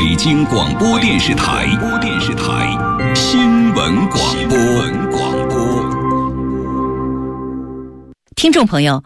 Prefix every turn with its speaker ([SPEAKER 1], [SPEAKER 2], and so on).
[SPEAKER 1] 北京广播电视台新闻广播。
[SPEAKER 2] 听众朋友，